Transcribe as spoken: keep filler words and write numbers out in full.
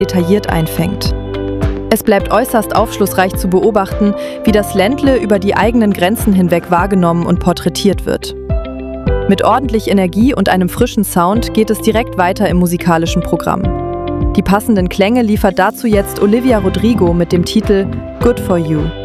detailliert einfängt. Es bleibt äußerst aufschlussreich zu beobachten, wie das Ländle über die eigenen Grenzen hinweg wahrgenommen und porträtiert wird. Mit ordentlich Energie und einem frischen Sound geht es direkt weiter im musikalischen Programm. Die passenden Klänge liefert dazu jetzt Olivia Rodrigo mit dem Titel Good for You.